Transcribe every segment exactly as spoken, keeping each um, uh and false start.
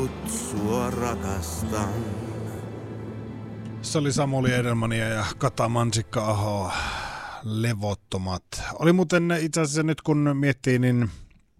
ainut sua rakastan. Se oli Samuli Edelmania ja Kata Mansikka-ahoa, Levottomat. Oli muuten itse asiassa nyt kun miettii, niin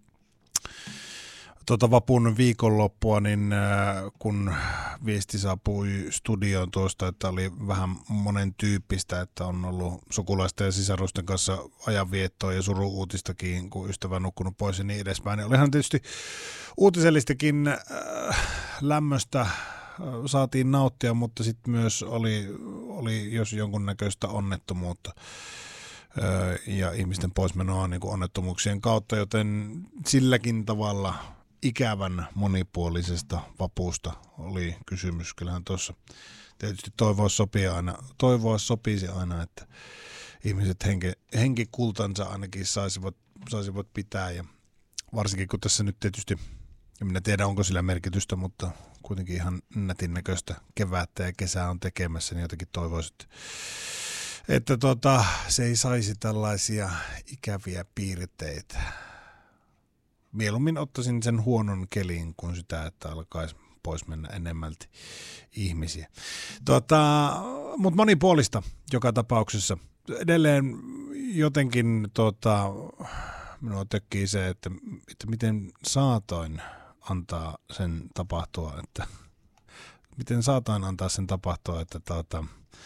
tuota vapun viikonloppua, niin kun viesti saapui studioon tuosta, että oli vähän monen tyyppistä, että on ollut sukulaisten ja sisarusten kanssa ajanviettoa ja suru-uutistakin, kun ystävä on nukkunut pois ja niin edespäin. Niin olihan tietysti uutisellistakin äh, lämmöstä saatiin nauttia, mutta sitten myös oli, oli jos jonkunnäköistä onnettomuutta öö, ja ihmisten poismenoa niin kuin onnettomuuksien kautta, joten silläkin tavalla ikävän monipuolisesta vapuusta oli kysymys. Kyllähän tuossa tietysti toivoa sopii aina, toivoa sopisi aina, että ihmiset henki, henkikultansa ainakin saisivat, saisivat pitää, ja varsinkin kun tässä nyt tietysti, en minä tiedä onko sillä merkitystä, mutta kuitenkin ihan nätin näköistä kevättä ja kesää on tekemässä, niin jotenkin toivoisin, että, että tota, se ei saisi tällaisia ikäviä piirteitä. Mieluummin ottaisin sen huonon kelin kuin sitä, että alkaisi pois mennä enemmälti ihmisiä. Tota, mutta monipuolista joka tapauksessa. Edelleen jotenkin tota, minua tökkii se, että, että miten saatoin antaa sen tapahtua, että miten saatoin antaa sen tapahtua, että tuota,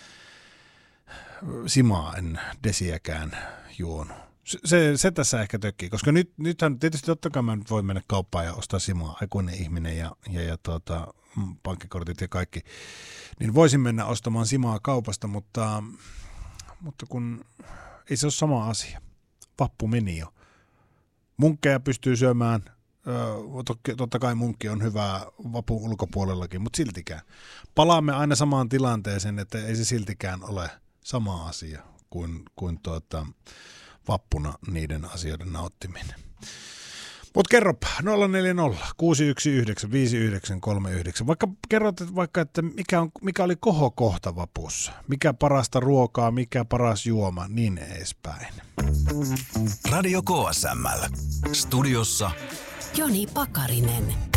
simaa en desiäkään juonut. Se, se tässä ehkä tökkii, koska nyt, nythän tietysti totta kai mä nyt voin mennä kauppaan ja ostaa simaa, aikuinen ihminen ja, ja, ja tuota, pankkikortit ja kaikki, niin voisin mennä ostamaan simaa kaupasta, mutta, mutta kun ei se ole sama asia. Vappu meni jo. Munkkeja pystyy syömään. Totta kai munkki on hyvää vapun ulkopuolellakin, mutta siltikään. Palaamme aina samaan tilanteeseen, että ei se siltikään ole sama asia kuin, kuin tuota, vappuna niiden asioiden nauttiminen. Mutta kerropa, nolla neljä nolla kuusi yksi yhdeksän viisi yhdeksän kolme yhdeksän. Vaikka kerrot että vaikka, että mikä, on, mikä oli kohokohta vapussa, mikä parasta ruokaa, mikä paras juoma, niin edespäin. Radio K S M L. Studiossa Joni Pakarinen.